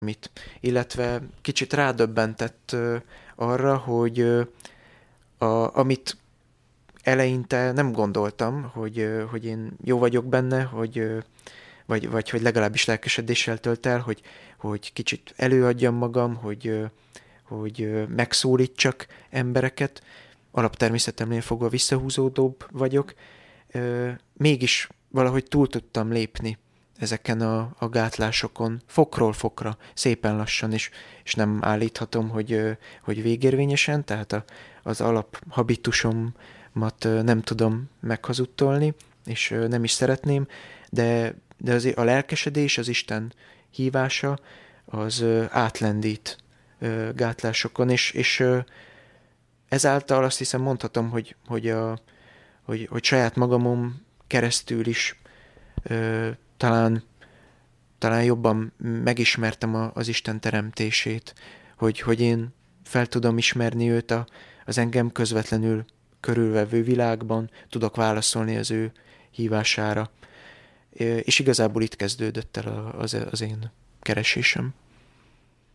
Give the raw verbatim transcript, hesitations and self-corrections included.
mit, illetve kicsit rádöbbentett ö, arra, hogy ö, a, amit eleinte nem gondoltam, hogy, ö, hogy én jó vagyok benne, hogy, ö, vagy, vagy hogy legalábbis lelkesedéssel tölt el, hogy, hogy kicsit előadjam magam, hogy, ö, hogy ö, megszólítsak embereket. Alaptermészetemnél fogva visszahúzódóbb vagyok. Ö, mégis valahogy túl tudtam lépni ezeken a, a gátlásokon, fokról fokra, szépen lassan, és, és nem állíthatom, hogy, ö, hogy végérvényesen, tehát a, az alaphabitusomat ö, nem tudom meghazudtolni, és ö, nem is szeretném, de, de az, a lelkesedés, az Isten hívása, az ö, átlendít ö, gátlásokon, és, és ö, ezáltal azt hiszem mondhatom, hogy, hogy, a, hogy, hogy saját magamon keresztül is ö, talán, talán jobban megismertem a, az Isten teremtését, hogy, hogy én fel tudom ismerni őt a, az engem közvetlenül körülvevő világban, tudok válaszolni az ő hívására. És igazából itt kezdődött el az, az én keresésem.